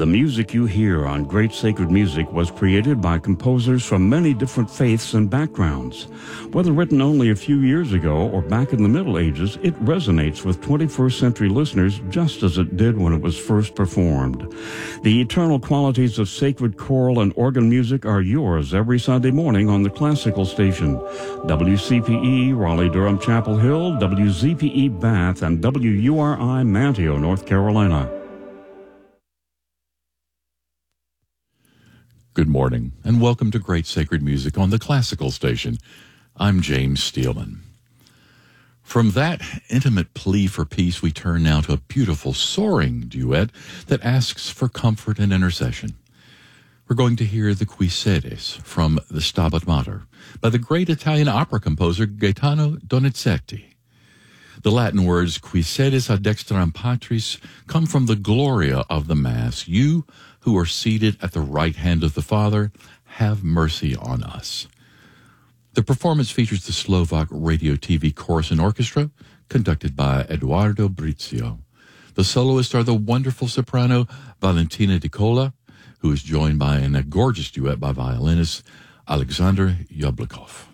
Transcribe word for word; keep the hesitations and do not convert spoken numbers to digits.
The music you hear on Great Sacred Music was created by composers from many different faiths and backgrounds. Whether written only a few years ago or back in the Middle Ages, it resonates with twenty-first century listeners just as it did when it was first performed. The eternal qualities of sacred choral and organ music are yours every Sunday morning on the Classical Station. W C P E, Raleigh-Durham Chapel Hill, W Z P E Bath, and W U R I Manteo, North Carolina. Good morning, and welcome to Great Sacred Music on the Classical Station. I'm James Steelman. From that intimate plea for peace, we turn now to a beautiful, soaring duet that asks for comfort and intercession. We're going to hear the Qui Sedes from the Stabat Mater by the great Italian opera composer Gaetano Donizetti. The Latin words Qui sedes ad dexteram Patris come from the Gloria of the Mass. You who are seated at the right hand of the Father, have mercy on us. The performance features the Slovak Radio T V Chorus and Orchestra, conducted by Eduardo Brizio. The soloists are the wonderful soprano Valentina Di Cola, who is joined by in a gorgeous duet by violinist Alexander Yablokov.